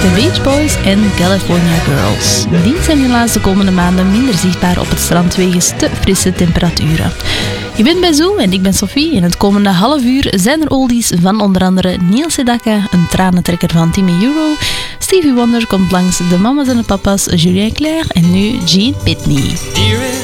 The Beach Boys en California Girls. Die zijn helaas de komende maanden minder zichtbaar op het strand wegens te frisse temperaturen. Je bent bij Zoo en ik ben Sophie. In het komende half uur zijn er oldies van onder andere Neil Sedaka, een tranentrekker van Timmy Euro. Stevie Wonder komt langs, de mama's en de papa's, Julien Clerc en nu Gene Pitney.